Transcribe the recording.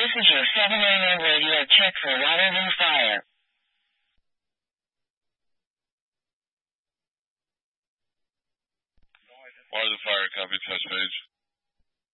is your 7 a.m. radio check for water and fire. Water and fire, copy test page.